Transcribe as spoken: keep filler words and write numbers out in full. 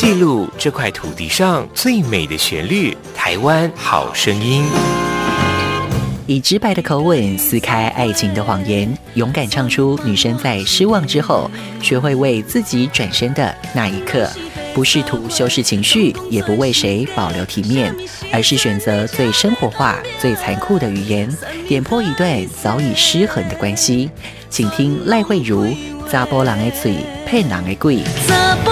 记录这块土地上最美的旋律，台湾好声音。 以直白的口吻撕开爱情的谎言，勇敢唱出女生在失望之后学会为自己转身的那一刻，不试图修饰情绪，也不为谁保留体面，而是选择最生活化最残酷的语言，点破一段早已失衡的关系。请听赖慧如查甫人的嘴骗人的鬼。